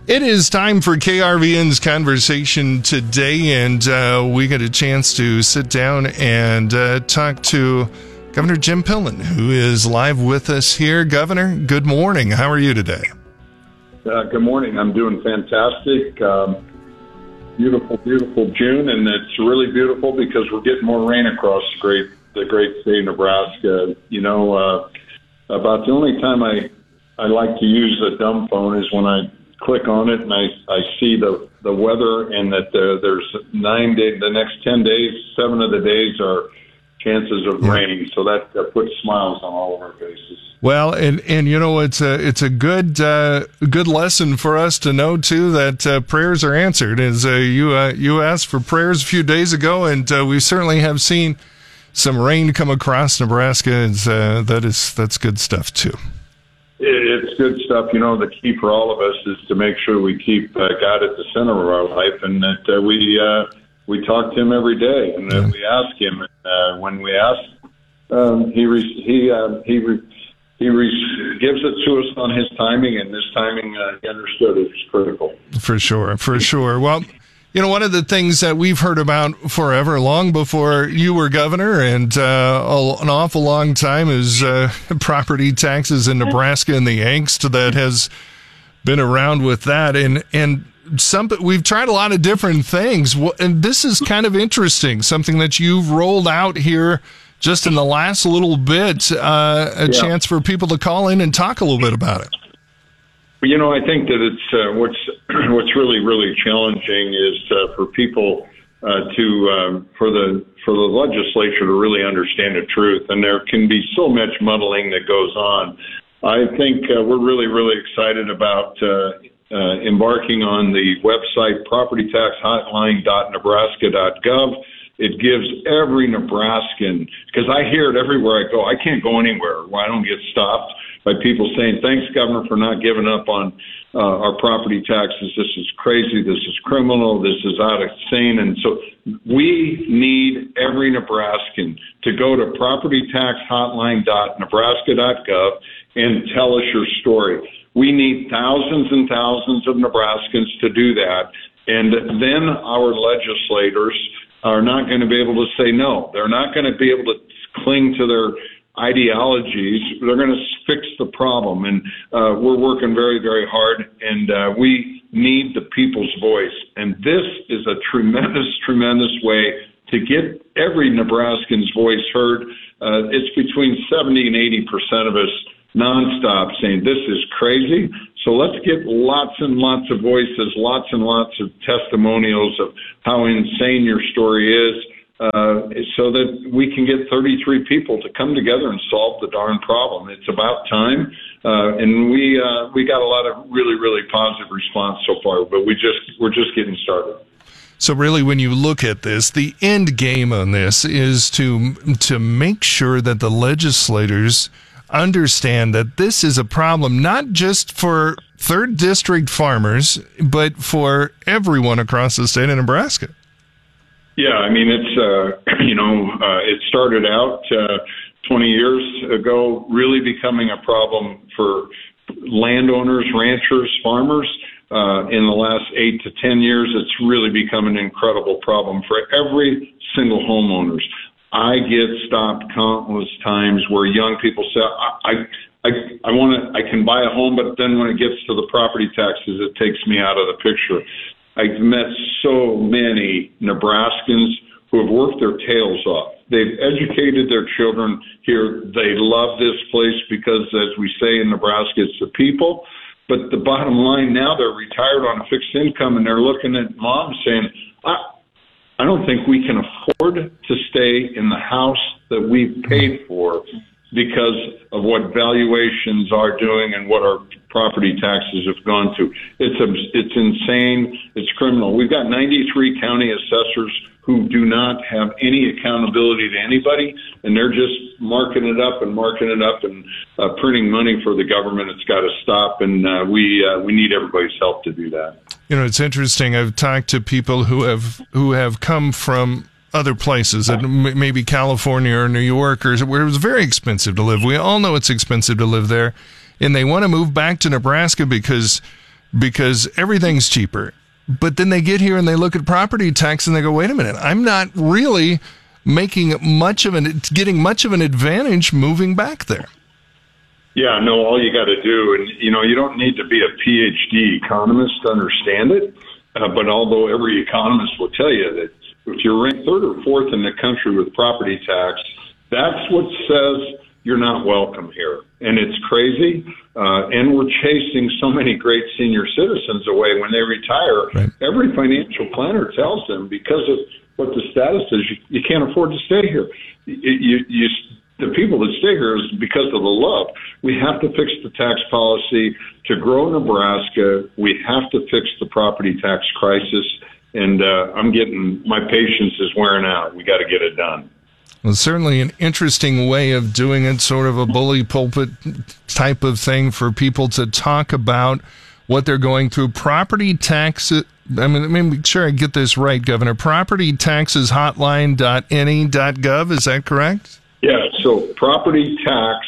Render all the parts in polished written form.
It is time for KRVN's Conversation today, and we get a chance to sit down and talk to Governor Jim Pillen, who is live with us here. Governor, good morning. How are you today? Good morning. I'm doing fantastic. Beautiful, beautiful June, and it's really beautiful because we're getting more rain across the great state of Nebraska. You know, about the only time I like to use a dumb phone is when I click on it and I see the weather and that there's 9 days, the next 10 days, 7 of the days are chances of rain. So that puts smiles on all of our faces. Well, and you know, it's a good lesson for us to know too that prayers are answered. As you asked for prayers a few days ago, and we certainly have seen some rain come across Nebraska. That's good stuff too. It's good stuff. You know, the key for all of us is to make sure we keep God at the center of our life, and that we talk to Him every day, and that we ask Him. And when we ask, He gives it to us on His timing, and His timing, He understood, is critical. For sure. Well, you know, one of the things that we've heard about forever, long before you were governor, and an awful long time, is property taxes in Nebraska and the angst that has been around with that. And we've tried a lot of different things, and this is kind of interesting, something that you've rolled out here just in the last little bit, chance for people to call in and talk a little bit about it. You know, I think that it's what's really, really challenging is for people for the legislature to really understand the truth, and there can be so much muddling that goes on. I think we're really, really excited about embarking on the website propertytaxhotline.nebraska.gov. It gives every Nebraskan, because I hear it everywhere I go. I can't go anywhere where I don't get stopped by people saying, "Thanks, Governor, for not giving up on our property taxes. This is crazy. This is criminal. This is out of sane." And so we need every Nebraskan to go to propertytaxhotline.nebraska.gov and tell us your story. We need thousands and thousands of Nebraskans to do that. And then our legislators are not going to be able to say no. They're not going to be able to cling to their ideologies. They're going to fix the problem. And we're working very, very hard, and we need the people's voice. And this is a tremendous, tremendous way to get every Nebraskan's voice heard. It's between 70 and 80% of us nonstop saying this is crazy. So let's get lots and lots of voices, lots and lots of testimonials of how insane your story is, so that we can get 33 people to come together and solve the darn problem. It's about time, and we got a lot of really, really positive response so far, but we're just getting started. So really, when you look at this, the end game on this is to make sure that the legislators understand that this is a problem not just for 3rd District farmers, but for everyone across the state of Nebraska. Yeah, I mean, it's, it started out 20 years ago really becoming a problem for landowners, ranchers, farmers. In the last 8 to 10 years, it's really become an incredible problem for every single homeowners. I get stopped countless times where young people say, I can buy a home, but then when it gets to the property taxes, it takes me out of the picture. I've met so many Nebraskans who have worked their tails off. They've educated their children here. They love this place because, as we say in Nebraska, it's the people. But the bottom line now, they're retired on a fixed income, and they're looking at mom saying, I don't think we can afford to stay in the house that we've paid for because of what valuations are doing and what our property taxes have gone to. It's insane. It's criminal. We've got 93 county assessors who do not have any accountability to anybody, and they're just marking it up and printing money for the government. It's got to stop, and we need everybody's help to do that. You know, it's interesting. I've talked to people who have come from other places, maybe California or New York, or where it was very expensive to live. We all know it's expensive to live there, and they want to move back to Nebraska because because everything's cheaper. But then they get here and they look at property tax and they go, wait a minute, I'm not really getting much of an advantage moving back there. Yeah, no, all you got to do, and you don't need to be a PhD economist to understand it. But although every economist will tell you that if you're ranked third or fourth in the country with property tax, that's what says you're not welcome here. And it's crazy. And we're chasing so many great senior citizens away when they retire. Right. Every financial planner tells them because of what the status is, you can't afford to stay here. The people that stay here is because of the love. We have to fix the tax policy to grow Nebraska. We have to fix the property tax crisis. And my patience is wearing out. We got to get it done. Well, certainly an interesting way of doing it, sort of a bully pulpit type of thing for people to talk about what they're going through. Property tax, let me make sure I get this right, Governor. Property taxes hotline.ne.gov, is that correct? Yeah, so property tax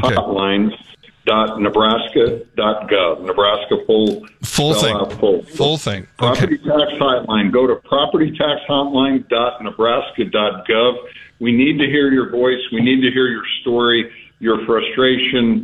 hotline.nebraska.gov. Nebraska full thing. Full thing. Property tax hotline. Go to propertytaxhotline.nebraska.gov. We need to hear your voice. We need to hear your story, your frustration.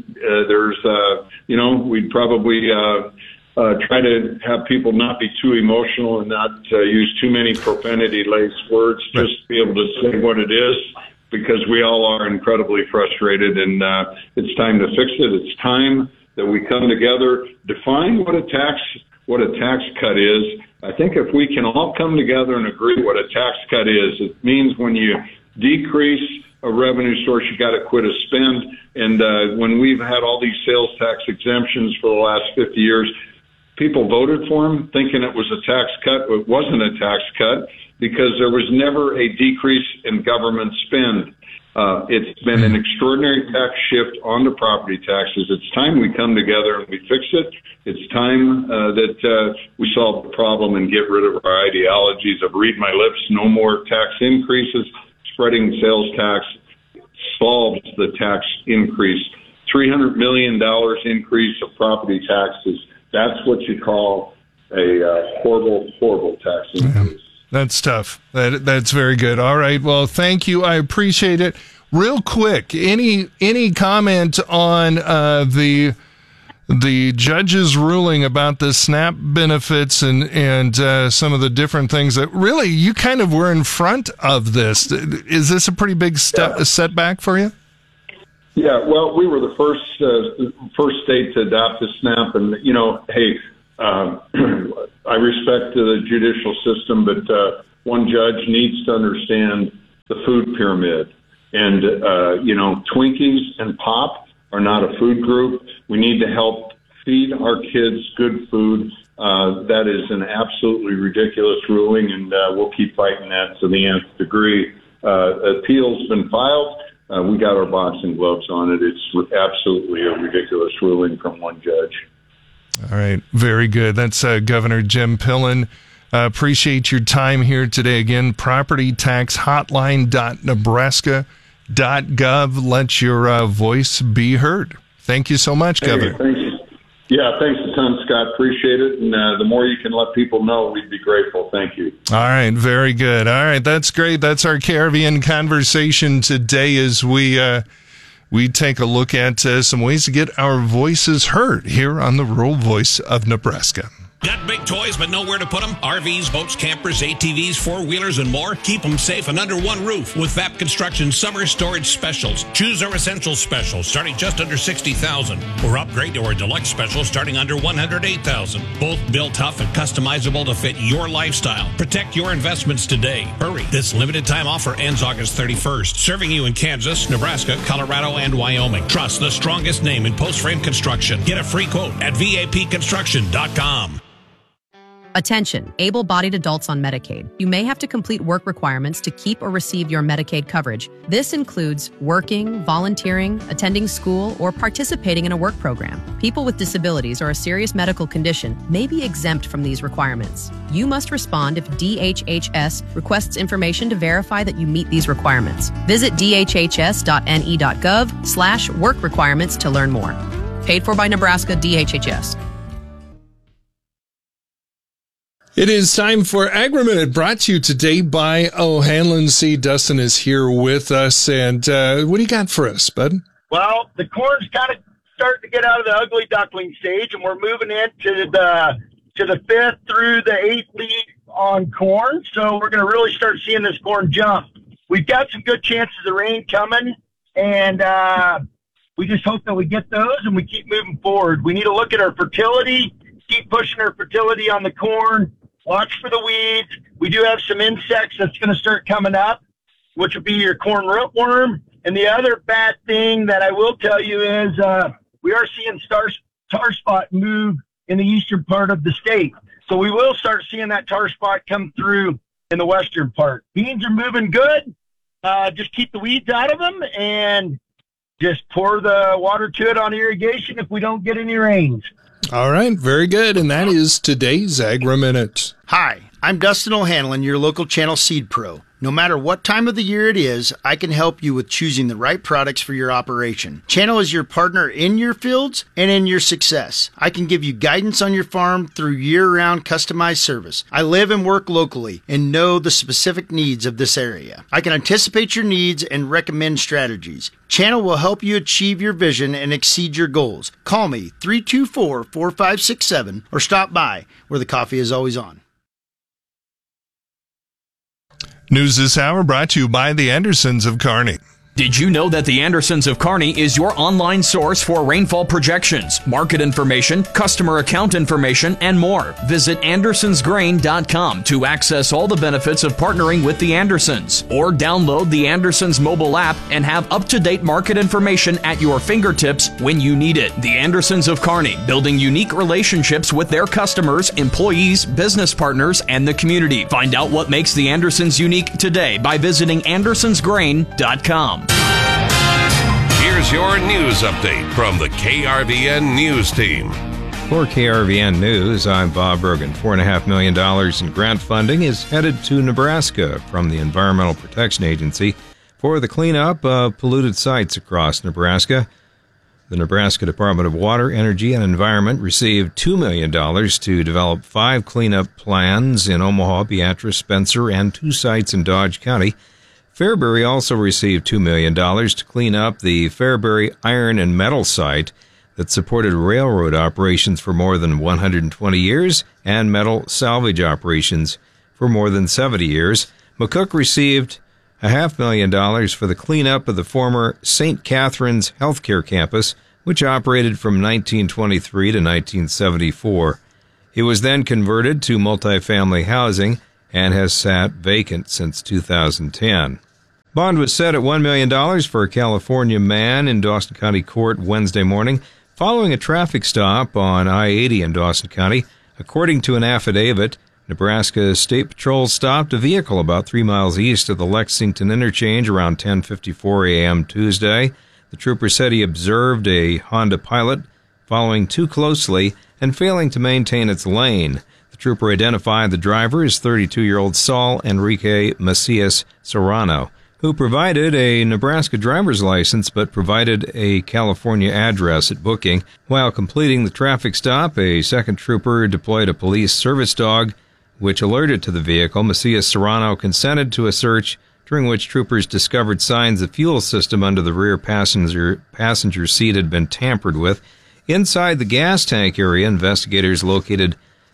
We'd probably try to have people not be too emotional and not use too many profanity-laced words, just be able to say what it is, because we all are incredibly frustrated, and it's time to fix it. It's time that we come together, define what a tax cut is. I think if we can all come together and agree what a tax cut is, it means when you decrease a revenue source, you got to quit a spend. And when we've had all these sales tax exemptions for the last 50 years, people voted for them thinking it was a tax cut. It wasn't a tax cut because there was never a decrease in government spend. It's been an extraordinary tax shift onto property taxes. It's time we come together and we fix it. It's time that we solve the problem and get rid of our ideologies of read my lips, no more tax increases. Spreading sales tax solves the tax increase. $300 million increase of property taxes. That's what you call a horrible, horrible tax increase. That's tough. That's very good. All right. Well, thank you. I appreciate it. Real quick, any comment on the judge's ruling about the SNAP benefits and some of the different things that really you kind of were in front of this? Is this a pretty big setback for you? Yeah. Well, we were the first state to adopt the SNAP, and I respect the judicial system, but one judge needs to understand the food pyramid. And, Twinkies and Pop are not a food group. We need to help feed our kids good food. That is an absolutely ridiculous ruling, and we'll keep fighting that to the nth degree. Appeal's been filed. We got our boxing gloves on it. It's absolutely a ridiculous ruling from one judge. All right. Very good. That's Governor Jim Pillen. Appreciate your time here today. Again, propertytaxhotline.nebraska.gov. Let your voice be heard. Thank you so much, Governor. Thank you. Yeah, thanks a ton, Scott. Appreciate it. And the more you can let people know, we'd be grateful. Thank you. All right. Very good. All right. That's great. That's our Caribbean conversation today as we take a look at some ways to get our voices heard here on the Rural Voice of Nebraska. Got big toys but nowhere to put them? RVs, boats, campers, ATVs, four-wheelers, and more? Keep them safe and under one roof with VAP Construction Summer Storage Specials. Choose our Essentials Special starting just under $60,000 or upgrade to our Deluxe Special starting under $108,000. Both built tough and customizable to fit your lifestyle. Protect your investments today. Hurry. This limited time offer ends August 31st. Serving you in Kansas, Nebraska, Colorado, and Wyoming. Trust the strongest name in post-frame construction. Get a free quote at VAPconstruction.com. Attention, able-bodied adults on Medicaid. You may have to complete work requirements to keep or receive your Medicaid coverage. This includes working, volunteering, attending school, or participating in a work program. People with disabilities or a serious medical condition may be exempt from these requirements. You must respond if DHHS requests information to verify that you meet these requirements. Visit dhhs.ne.gov/work requirements to learn more. Paid for by Nebraska DHHS. It is time for Agri-Minute, brought to you today by O'Hanlon Seed. Dustin is here with us, and what do you got for us, bud? Well, the corn's kind of starting to get out of the ugly duckling stage, and we're moving into the 5th through the 8th lead on corn, so we're going to really start seeing this corn jump. We've got some good chances of rain coming, and we just hope that we get those and we keep moving forward. We need to look at our fertility, keep pushing our fertility on the corn. Watch for the weeds. We do have some insects that's going to start coming up, which will be your corn rootworm. And the other bad thing that I will tell you is we are seeing tar spot move in the eastern part of the state. So we will start seeing that tar spot come through in the western part. Beans are moving good. Just keep the weeds out of them and just pour the water to it on irrigation if we don't get any rains. All right, very good. And that is today's Agri-Minute. Hi, I'm Dustin O'Hanlon, your local channel seed pro. No matter what time of the year it is, I can help you with choosing the right products for your operation. Channel is your partner in your fields and in your success. I can give you guidance on your farm through year-round customized service. I live and work locally and know the specific needs of this area. I can anticipate your needs and recommend strategies. Channel will help you achieve your vision and exceed your goals. Call me 324-4567 or stop by where the coffee is always on. News this hour brought to you by the Andersons of Kearney. Did you know that the Andersons of Kearney is your online source for rainfall projections, market information, customer account information, and more? Visit AndersonsGrain.com to access all the benefits of partnering with the Andersons, or download the Andersons mobile app and have up-to-date market information at your fingertips when you need it. The Andersons of Kearney, building unique relationships with their customers, employees, business partners, and the community. Find out what makes the Andersons unique today by visiting AndersonsGrain.com. Here's your news update from the KRVN News Team. For KRVN News, I'm Bob Bergen. $4.5 million in grant funding is headed to Nebraska from the Environmental Protection Agency for the cleanup of polluted sites across Nebraska. The Nebraska Department of Water, Energy, and Environment received $2 million to develop 5 cleanup plans in Omaha, Beatrice, Spencer, and 2 sites in Dodge County. Fairbury also received $2 million to clean up the Fairbury iron and metal site that supported railroad operations for more than 120 years and metal salvage operations for more than 70 years. McCook received $500,000 for the cleanup of the former St. Catherine's Healthcare Campus, which operated from 1923 to 1974. It was then converted to multifamily housing and has sat vacant since 2010. Bond was set at $1 million for a California man in Dawson County Court Wednesday morning following a traffic stop on I-80 in Dawson County. According to an affidavit, Nebraska State Patrol stopped a vehicle about 3 miles east of the Lexington interchange around 10:54 a.m. Tuesday. The trooper said he observed a Honda Pilot following too closely and failing to maintain its lane. The trooper identified the driver as 32-year-old Saul Enrique Macias Serrano, who provided a Nebraska driver's license but provided a California address at booking. While completing the traffic stop, a second trooper deployed a police service dog, which alerted to the vehicle. Macias Serrano consented to a search, during which troopers discovered signs the fuel system under the rear passenger seat had been tampered with. Inside the gas tank area, investigators located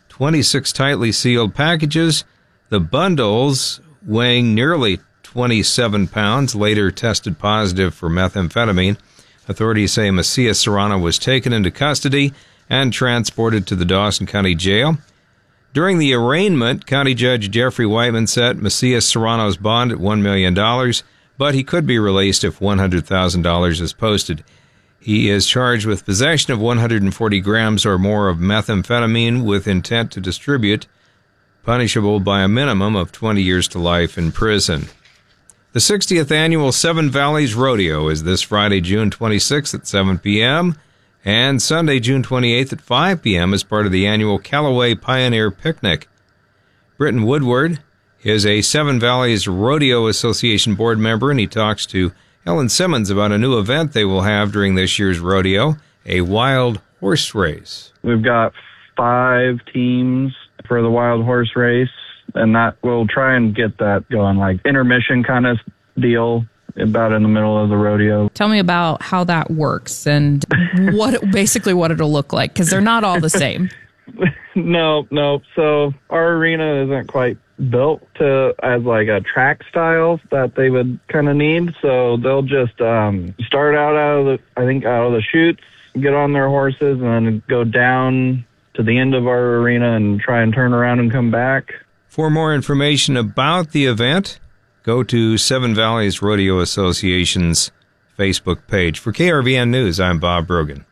26 tightly sealed packages. The bundles, weighing nearly 27 pounds, later tested positive for methamphetamine. Authorities say Macias Serrano was taken into custody and transported to the Dawson County Jail. During the arraignment, County Judge Jeffrey Whiteman set Macias Serrano's bond at $1 million, but he could be released if $100,000 is posted. He is charged with possession of 140 grams or more of methamphetamine with intent to distribute, punishable by a minimum of 20 years to life in prison. The 60th annual Seven Valleys Rodeo is this Friday, June 26th at 7 p.m., and Sunday, June 28th at 5 p.m. as part of the annual Callaway Pioneer Picnic. Britton Woodward is a Seven Valleys Rodeo Association board member, and he talks to Ellen Simmons about a new event they will have during this year's rodeo, a wild horse race. We've got 5 teams for the wild horse race, and that we'll try and get that going, like intermission kind of deal about in the middle of the rodeo. Tell me about how that works and what it'll look like, because they're not all the same. No. So our arena isn't quite built as like a track style that they would kind of need. So they'll just start out of the chutes, get on their horses, and then go down to the end of our arena and try and turn around and come back. For more information about the event, go to Seven Valleys Rodeo Association's Facebook page. For KRVN News, I'm Bob Brogan.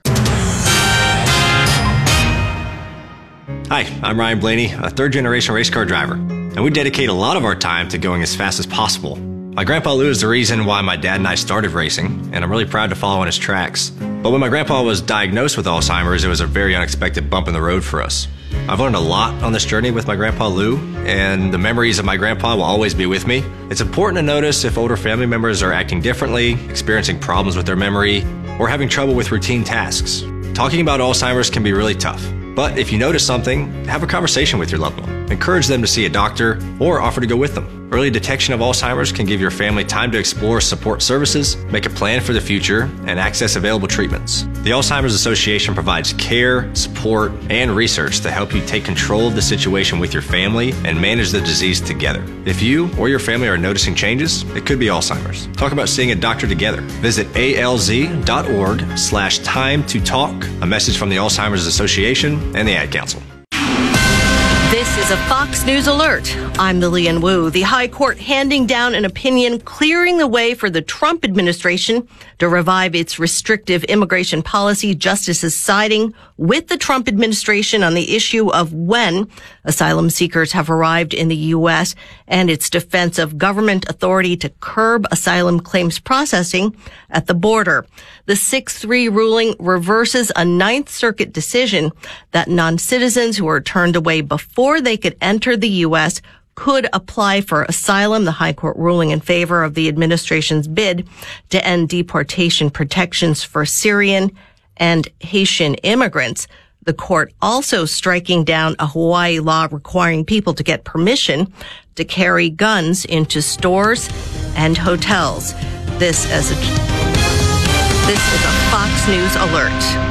Hi, I'm Ryan Blaney, a third-generation race car driver, and we dedicate a lot of our time to going as fast as possible. My grandpa Lou is the reason why my dad and I started racing, and I'm really proud to follow in his tracks. But when my grandpa was diagnosed with Alzheimer's, it was a very unexpected bump in the road for us. I've learned a lot on this journey with my grandpa Lou, and the memories of my grandpa will always be with me. It's important to notice if older family members are acting differently, experiencing problems with their memory, or having trouble with routine tasks. Talking about Alzheimer's can be really tough. But if you notice something, have a conversation with your loved one. Encourage them to see a doctor or offer to go with them. Early detection of Alzheimer's can give your family time to explore support services, make a plan for the future, and access available treatments. The Alzheimer's Association provides care, support, and research to help you take control of the situation with your family and manage the disease together. If you or your family are noticing changes, it could be Alzheimer's. Talk about seeing a doctor together. Visit alz.org/time to talk. A message from the Alzheimer's Association and the Ad Council. This is a Fox News Alert. I'm Lillian Wu. The High Court handing down an opinion clearing the way for the Trump administration to revive its restrictive immigration policy. Justices siding with the Trump administration on the issue of when asylum seekers have arrived in the U.S. and its defense of government authority to curb asylum claims processing at the border. The 6-3 ruling reverses a Ninth Circuit decision that non-citizens who are turned away before they could enter the U.S. could apply for asylum. The High Court ruling in favor of the administration's bid to end deportation protections for Syrian and Haitian immigrants. The court also striking down a Hawaii law requiring people to get permission to carry guns into stores and hotels. This is a Fox News Alert.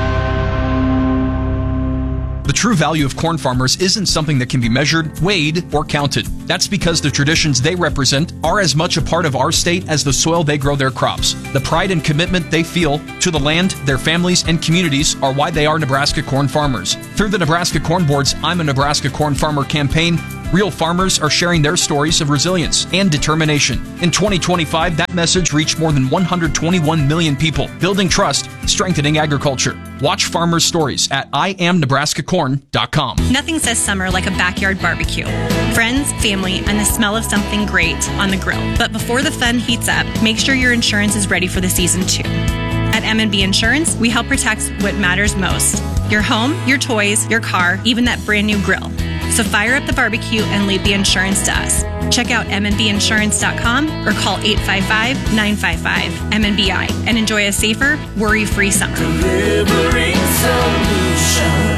The true value of corn farmers isn't something that can be measured, weighed, or counted. That's because the traditions they represent are as much a part of our state as the soil they grow their crops. The pride and commitment they feel to the land, their families, and communities are why they are Nebraska corn farmers. Through the Nebraska Corn Board's I'm a Nebraska Corn Farmer campaign, real farmers are sharing their stories of resilience and determination. In 2025, that message reached more than 121 million people, building trust, strengthening agriculture. Watch farmers' stories at IamNebraskaCorn.com. Nothing says summer like a backyard barbecue. Friends, family, and the smell of something great on the grill. But before the fun heats up, make sure your insurance is ready for the season too. At M&B Insurance, we help protect what matters most. Your home, your toys, your car, even that brand new grill. So fire up the barbecue and leave the insurance to us. Check out mnbinsurance.com or call 855-955-MNBI and enjoy a safer, worry-free summer. Delivering solutions.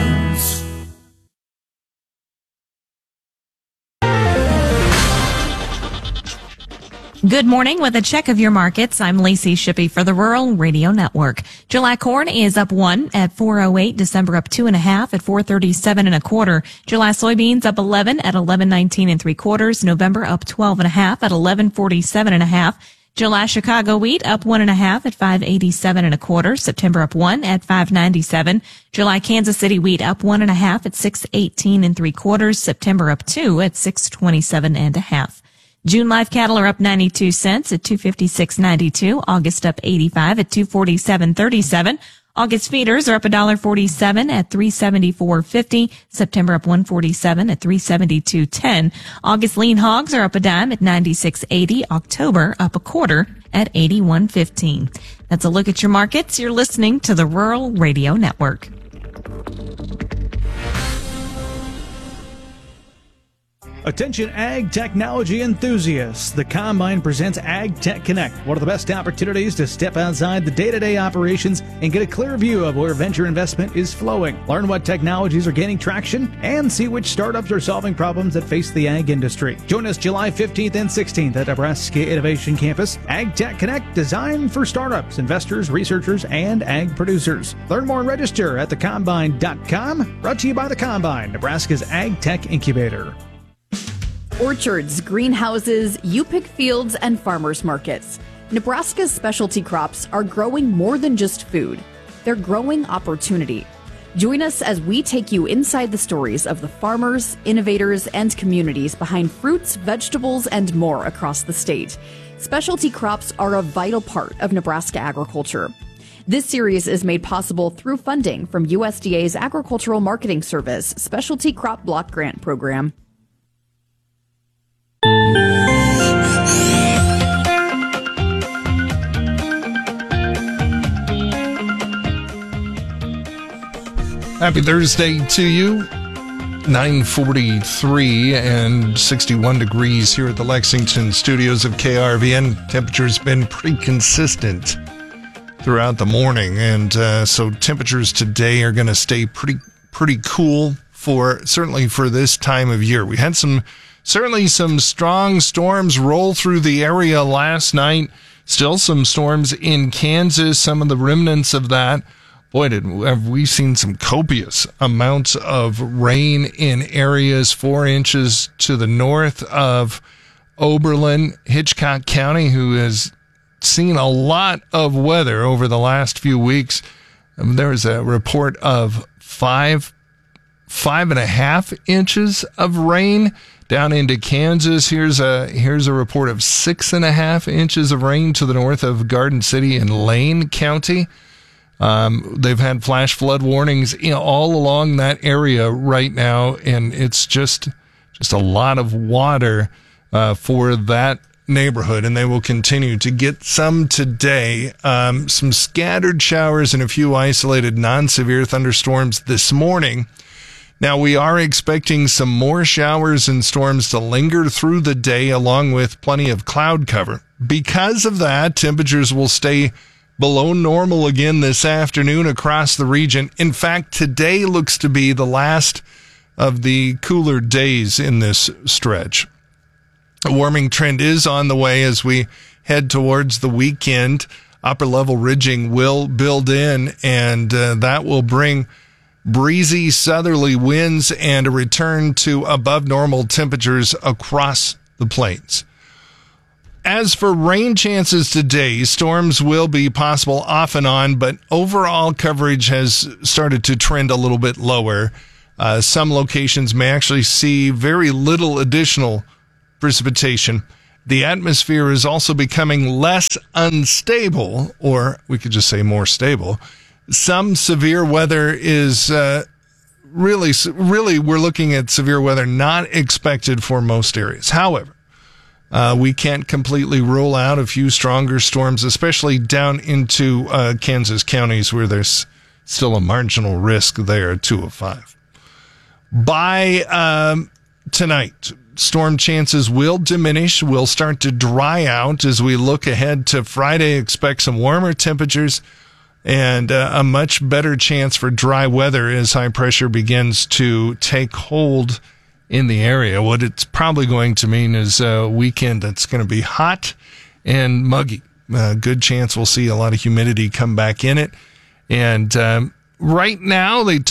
Good morning. With a check of your markets, I'm Lacey Shippey for the Rural Radio Network. July corn is up 1 at 4.08. December up 2.5 at 4.37 1/4. July soybeans up 11 at 11.19 3/4. November up 12.5 at 11.47 1/2. July Chicago wheat up 1.5 at 5.87 1/4. September up 1 at 5.97. July Kansas City wheat up 1.5 at 6.18 3/4. September up 2 at 6.27 1/2. June live cattle are up 92 cents at 256.92. August up 85 at 247.37. August feeders are up $1.47 at 374.50. September up 147 at 372.10. August lean hogs are up a dime at 96.80. October up a quarter at 81.15. That's a look at your markets. You're listening to the Rural Radio Network. Attention ag technology enthusiasts. The Combine presents Ag Tech Connect, one of the best opportunities to step outside the day-to-day operations and get a clear view of where venture investment is flowing. Learn what technologies are gaining traction and see which startups are solving problems that face the ag industry. Join us July 15th and 16th at Nebraska Innovation Campus. Ag Tech Connect, designed for startups, investors, researchers, and ag producers. Learn more and register at thecombine.com. Brought to you by the Combine, Nebraska's Ag Tech Incubator. Orchards, greenhouses, you-pick fields, and farmers markets. Nebraska's specialty crops are growing more than just food. They're growing opportunity. Join us as we take you inside the stories of the farmers, innovators, and communities behind fruits, vegetables, and more across the state. Specialty crops are a vital part of Nebraska agriculture. This series is made possible through funding from USDA's Agricultural Marketing Service Specialty Crop Block Grant Program. Happy Thursday to you. 9:43 and 61 degrees here at the Lexington studios of KRVN. Temperature's been pretty consistent throughout the morning, and so temperatures today are going to stay pretty cool certainly for this time of year. We had some strong storms roll through the area last night. Still some storms in Kansas, some of the remnants of that. Boy, have we seen some copious amounts of rain in areas 4 inches to the north of Oberlin, Hitchcock County, who has seen a lot of weather over the last few weeks. There was a report of 5.5 inches of rain down into Kansas. Here's a report of 6.5 inches of rain to the north of Garden City in Lane County. They've had flash flood warnings all along that area right now, and it's just a lot of water for that neighborhood, and they will continue to get some today. Some scattered showers and a few isolated non-severe thunderstorms this morning. Now, we are expecting some more showers and storms to linger through the day, along with plenty of cloud cover. Because of that, temperatures will stay below normal again this afternoon across the region. In fact, today looks to be the last of the cooler days in this stretch. A warming trend is on the way as we head towards the weekend. Upper level ridging will build in, and that will bring breezy southerly winds and a return to above normal temperatures across the plains. As for rain chances today, storms will be possible off and on, but overall coverage has started to trend a little bit lower. Some locations may actually see very little additional precipitation. The atmosphere is also becoming less unstable, or we could just say more stable. Some severe weather is really, we're looking at severe weather not expected for most areas. However, we can't completely rule out a few stronger storms, especially down into Kansas counties where there's still a marginal risk there, 2 of 5. By tonight, storm chances will diminish, will start to dry out as we look ahead to Friday. Expect some warmer temperatures and a much better chance for dry weather as high pressure begins to take hold in the area. What it's probably going to mean is a weekend that's going to be hot and muggy. Good chance we'll see a lot of humidity come back in it. And right now, yesterday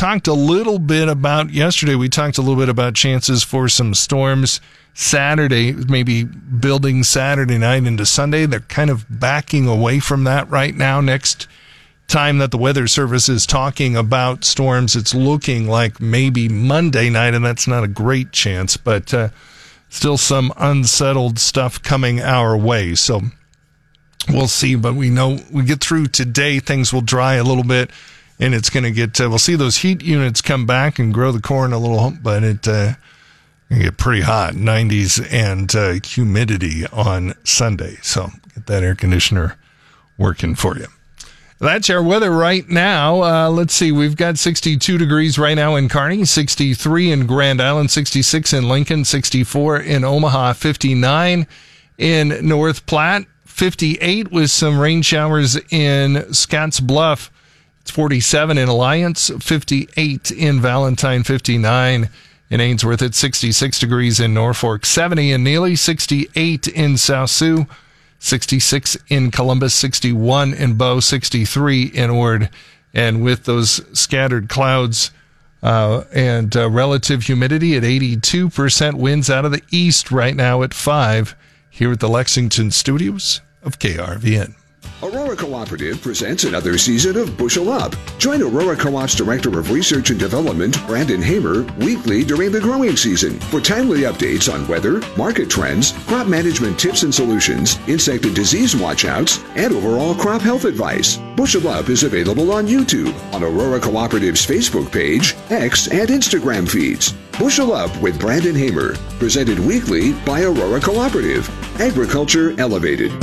we talked a little bit about chances for some storms Saturday, maybe building Saturday night into Sunday. They're kind of backing away from that right now. Next time that the Weather Service is talking about storms, it's looking like maybe Monday night, and that's not a great chance, but still some unsettled stuff coming our way. So we'll see, but we know we get through today, things will dry a little bit, and it's going to get, we'll see those heat units come back and grow the corn a little, but it going to get pretty hot, 90s and humidity on Sunday. So get that air conditioner working for you. That's our weather right now. Let's see. We've got 62 degrees right now in Kearney, 63 in Grand Island, 66 in Lincoln, 64 in Omaha, 59 in North Platte, 58 with some rain showers in Scotts Bluff. It's 47 in Alliance, 58 in Valentine, 59 in Ainsworth. It's 66 degrees in Norfolk, 70 in Neely, 68 in South Sioux, 66 in Columbus, 61 in Bow, 63 in Ord. And with those scattered clouds and relative humidity at 82%, winds out of the east right now at 5 here at the Lexington studios of KRVN. Aurora Cooperative presents another season of Bushel Up. Join Aurora Co-op's Director of Research and Development, Brandon Hamer, weekly during the growing season for timely updates on weather, market trends, crop management tips and solutions, insect and disease watchouts, and overall crop health advice. Bushel Up is available on YouTube, on Aurora Cooperative's Facebook page, X, and Instagram feeds. Bushel Up with Brandon Hamer, presented weekly by Aurora Cooperative. Agriculture Elevated.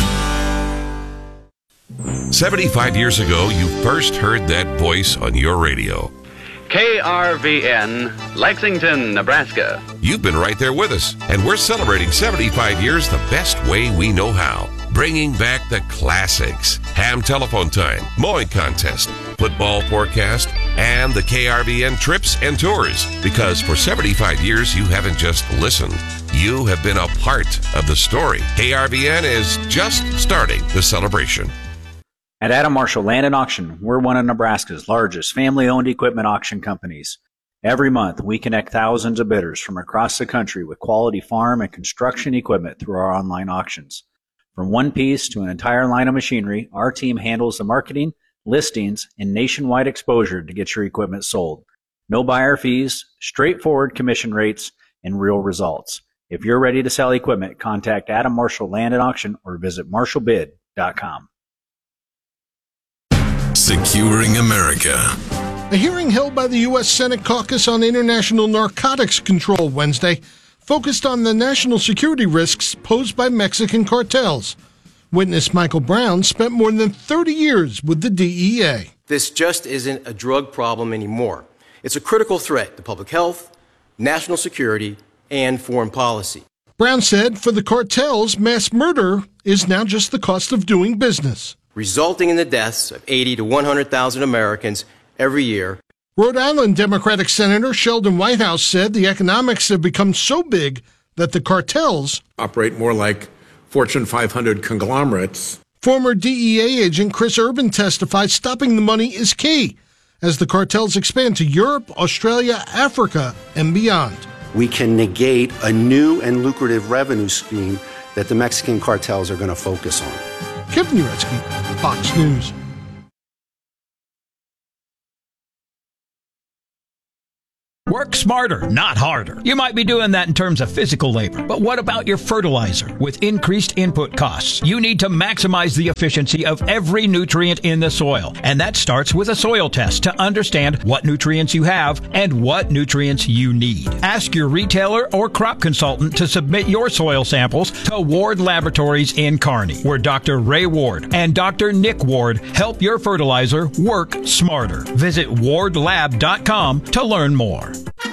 75 years ago, you first heard that voice on your radio. KRVN, Lexington, Nebraska. You've been right there with us, and we're celebrating 75 years the best way we know how. Bringing back the classics. Ham telephone time, mowing contest, football forecast, and the KRVN trips and tours. Because for 75 years, you haven't just listened. You have been a part of the story. KRVN is just starting the celebration. At Adam Marshall Land and Auction, we're one of Nebraska's largest family-owned equipment auction companies. Every month, we connect thousands of bidders from across the country with quality farm and construction equipment through our online auctions. From one piece to an entire line of machinery, our team handles the marketing, listings, and nationwide exposure to get your equipment sold. No buyer fees, straightforward commission rates, and real results. If you're ready to sell equipment, contact Adam Marshall Land and Auction or visit marshallbid.com. Securing America. A hearing held by the U.S. Senate Caucus on International Narcotics Control Wednesday focused on the national security risks posed by Mexican cartels. Witness Michael Brown spent more than 30 years with the DEA. This just isn't a drug problem anymore. It's a critical threat to public health, national security, and foreign policy. Brown said for the cartels, mass murder is now just the cost of doing business, resulting in the deaths of 80 to 100,000 Americans every year. Rhode Island Democratic Senator Sheldon Whitehouse said the economics have become so big that the cartels operate more like Fortune 500 conglomerates. Former DEA agent Chris Urban testified stopping the money is key as the cartels expand to Europe, Australia, Africa, and beyond. We can negate a new and lucrative revenue stream that the Mexican cartels are going to focus on. Kevin Uretsky, Fox News. Work smarter, not harder. You might be doing that in terms of physical labor, but what about your fertilizer? With increased input costs, you need to maximize the efficiency of every nutrient in the soil. And that starts with a soil test to understand what nutrients you have and what nutrients you need. Ask your retailer or crop consultant to submit your soil samples to Ward Laboratories in Kearney, where Dr. Ray Ward and Dr. Nick Ward help your fertilizer work smarter. Visit wardlab.com to learn more.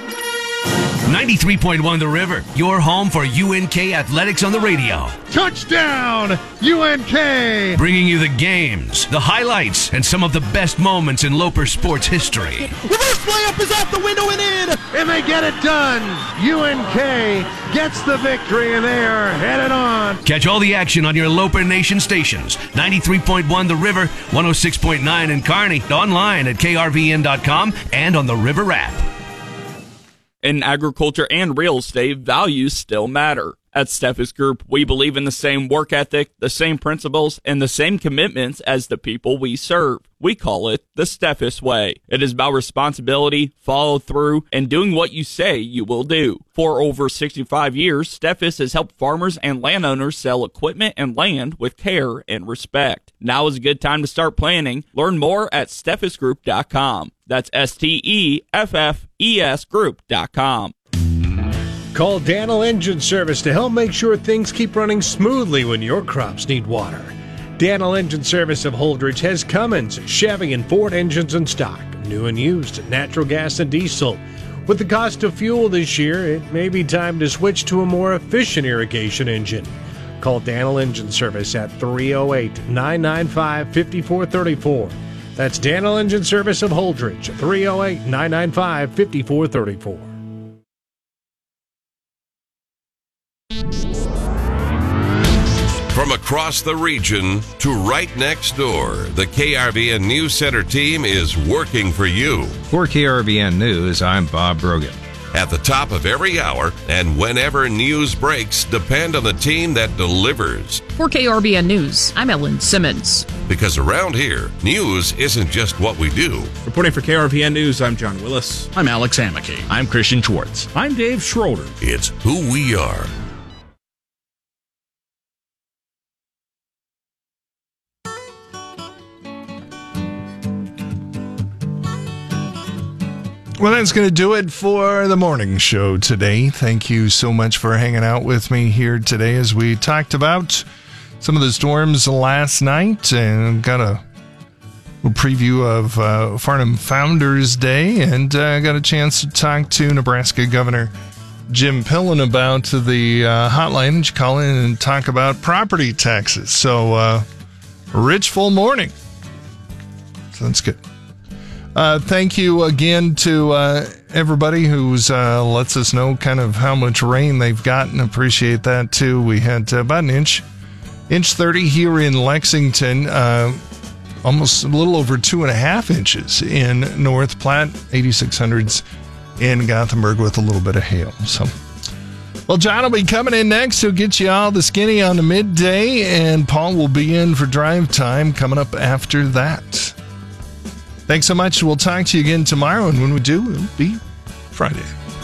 93.1 The River, your home for UNK athletics on the radio. Touchdown, UNK! Bringing you the games, the highlights, and some of the best moments in Loper sports history. Reverse layup is out the window and in, and they get it done. UNK gets the victory, and they are headed on. Catch all the action on your Loper Nation stations. 93.1 The River, 106.9 in Kearney, online at krvn.com and on the River app. In agriculture and real estate, values still matter. At Steffes Group, we believe in the same work ethic, the same principles, and the same commitments as the people we serve. We call it the Steffes Way. It is about responsibility, follow through, and doing what you say you will do. For over 65 years, Steffes has helped farmers and landowners sell equipment and land with care and respect. Now is a good time to start planning. Learn more at steffesgroup.com. That's STEFFES group.com. Call Daniel Engine Service to help make sure things keep running smoothly when your crops need water. Daniel Engine Service of Holdridge has Cummins, Chevy, and Ford engines in stock, new and used, natural gas and diesel. With the cost of fuel this year, it may be time to switch to a more efficient irrigation engine. Call Daniel Engine Service at 308-995-5434. That's Daniel Engine Service of Holdridge, 308-995-5434. From across the region to right next door, the KRVN News Center team is working for you. For KRVN News, I'm Bob Brogan. At the top of every hour and whenever news breaks, depend on the team that delivers. For KRVN News, I'm Ellen Simmons. Because around here, news isn't just what we do. Reporting for KRVN News, I'm John Willis. I'm Alex Hammaky. I'm Christian Schwartz. I'm Dave Schroeder. It's who we are. Well, that's going to do it for the morning show today. Thank you so much for hanging out with me here today as we talked about some of the storms last night and got a little preview of Farnham Founders Day and got a chance to talk to Nebraska Governor Jim Pillen about the hotline that you call in and talk about property taxes. So, a rich, full morning. So that's good. Thank you again to everybody who's lets us know kind of how much rain they've gotten. Appreciate that too. We had about an inch 30 here in Lexington, almost a little over 2.5 inches in North Platte, 8600s in Gothenburg with a little bit of hail. So, well, John will be coming in next. He'll get you all the skinny on the midday, and Paul will be in for drive time coming up after that. Thanks so much. We'll talk to you again tomorrow, and when we do, it'll be Friday.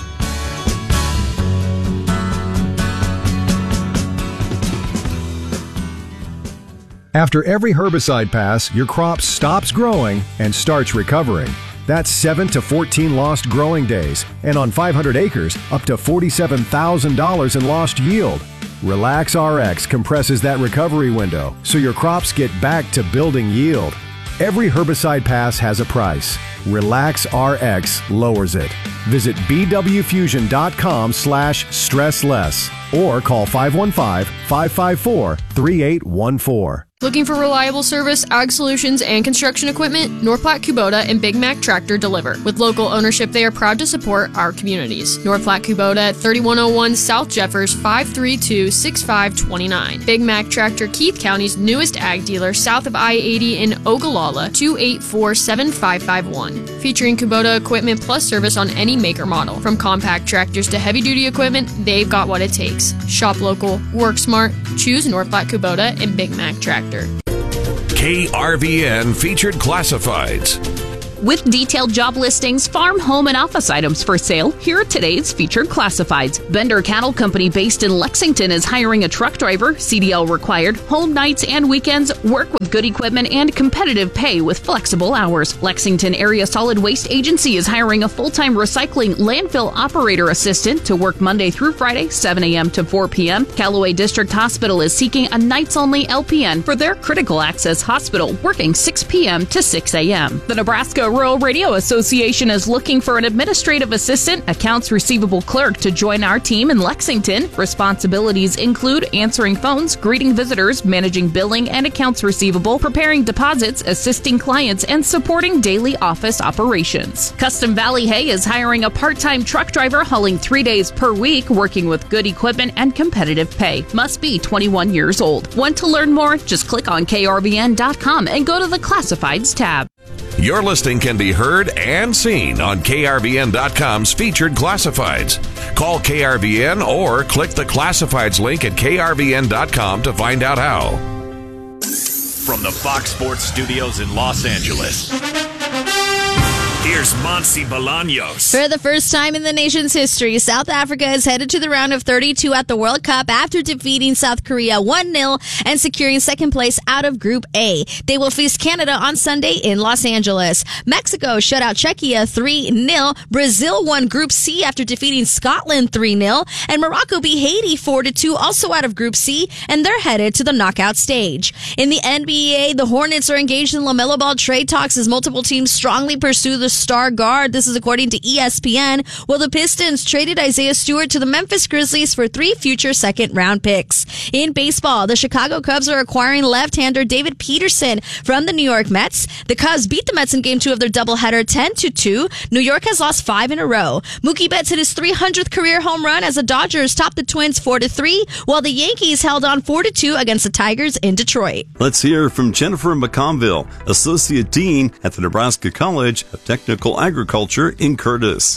After every herbicide pass, your crop stops growing and starts recovering. That's 7 to 14 lost growing days, and on 500 acres, up to $47,000 in lost yield. Relax RX compresses that recovery window so your crops get back to building yield. Every herbicide pass has a price. Relax RX lowers it. Visit bwfusion.com/stressless or call 515-554-3814. Looking for reliable service, ag solutions, and construction equipment? North Platte Kubota and Big Mac Tractor deliver. With local ownership, they are proud to support our communities. North Platte Kubota at 3101 South Jeffers, 532-6529. Big Mac Tractor, Keith County's newest ag dealer, south of I-80 in Ogallala, 284-7551. Featuring Kubota equipment plus service on any maker model. From compact tractors to heavy-duty equipment, they've got what it takes. Shop local, work smart, choose North Platte Kubota and Big Mac Tractor. KRVN Featured Classifieds. With detailed job listings, farm, home, and office items for sale, here are today's featured classifieds. Bender Cattle Company based in Lexington is hiring a truck driver, CDL required, home nights and weekends, work with good equipment, and competitive pay with flexible hours. Lexington Area Solid Waste Agency is hiring a full-time recycling landfill operator assistant to work Monday through Friday, 7 a.m. to 4 p.m. Callaway District Hospital is seeking a nights-only LPN for their critical access hospital, working 6 p.m. to 6 a.m. The Nebraska Rural Radio Association is looking for an administrative assistant, accounts receivable clerk to join our team in Lexington. Responsibilities include answering phones, greeting visitors, managing billing and accounts receivable, preparing deposits, assisting clients, and supporting daily office operations. Custom Valley Hay is hiring a part-time truck driver hauling 3 days per week, working with good equipment and competitive pay. Must be 21 years old. Want to learn more? Just click on krvn.com and go to the Classifieds tab. Your listing can be heard and seen on KRVN.com's Featured Classifieds. Call KRVN or click the Classifieds link at KRVN.com to find out how. From the Fox Sports Studios in Los Angeles, Here's Monsi Bolaños. For the first time in the nation's history, South Africa is headed to the round of 32 at the World Cup after defeating South Korea 1-0 and securing second place out of Group A. They will face Canada on Sunday in Los Angeles. Mexico shut out Czechia 3-0. Brazil won Group C after defeating Scotland 3-0. And Morocco beat Haiti 4-2, also out of Group C, and they're headed to the knockout stage. In the NBA, the Hornets are engaged in LaMelo Ball trade talks as multiple teams strongly pursue the star guard. This is according to ESPN. Well, the Pistons traded Isaiah Stewart to the Memphis Grizzlies for 3 future second-round picks. In baseball, the Chicago Cubs are acquiring left-hander David Peterson from the New York Mets. The Cubs beat the Mets in Game 2 of their doubleheader 10-2. New York has lost 5 in a row. Mookie Betts hit his 300th career home run as the Dodgers topped the Twins 4-3, while the Yankees held on 4-2 against the Tigers in Detroit. Let's hear from Jennifer McConville, Associate Dean at the Nebraska College of Technical Agriculture in Curtis.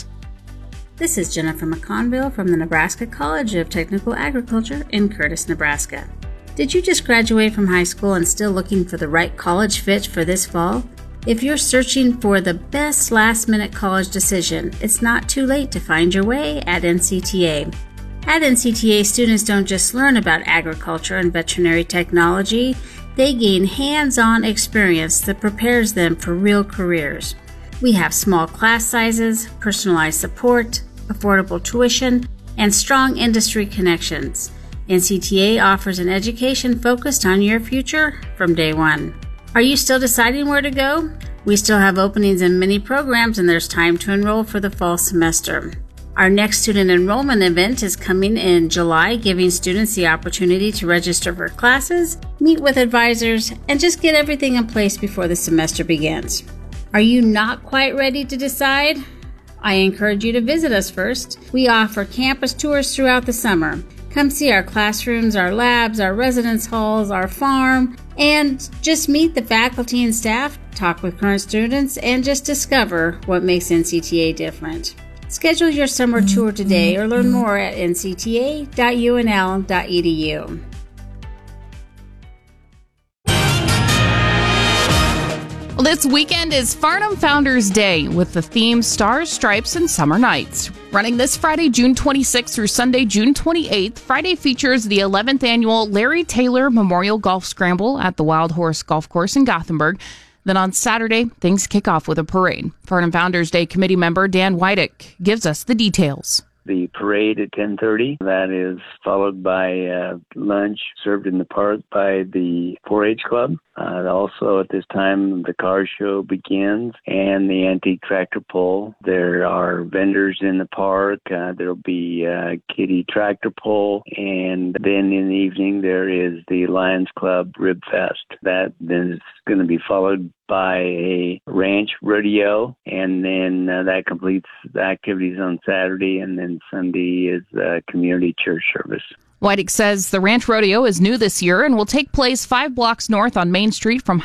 This is Jennifer McConville from the Nebraska College of Technical Agriculture in Curtis, Nebraska. Did you just graduate from high school and still looking for the right college fit for this fall? If you're searching for the best last-minute college decision, it's not too late to find your way at NCTA. At NCTA, students don't just learn about agriculture and veterinary technology, they gain hands-on experience that prepares them for real careers. We have small class sizes, personalized support, affordable tuition, and strong industry connections. NCTA offers an education focused on your future from day one. Are you still deciding where to go? We still have openings in many programs and there's time to enroll for the fall semester. Our next student enrollment event is coming in July, giving students the opportunity to register for classes, meet with advisors, and just get everything in place before the semester begins. Are you not quite ready to decide? I encourage you to visit us first. We offer campus tours throughout the summer. Come see our classrooms, our labs, our residence halls, our farm, and just meet the faculty and staff, talk with current students, and just discover what makes NCTA different. Schedule your summer tour today or learn more at ncta.unl.edu. Well, this weekend is Farnham Founders Day with the theme Stars, Stripes, and Summer Nights. Running this Friday, June 26th through Sunday, June 28th, Friday features the 11th annual Larry Taylor Memorial Golf Scramble at the Wild Horse Golf Course in Gothenburg. Then on Saturday, things kick off with a parade. Farnham Founders Day committee member Dan Wydick gives us the details. The parade at 10:30. That is followed by lunch served in the park by the 4-H club. Also at this time, the car show begins and the antique tractor pull. There are vendors in the park. There'll be a kiddie tractor pull. And then in the evening, there is the Lions Club Rib Fest. That then is going to be followed by a ranch rodeo, and then that completes the activities on Saturday, and then Sunday is community church service. Wydick says the ranch rodeo is new this year and will take place 5 blocks north on Main Street from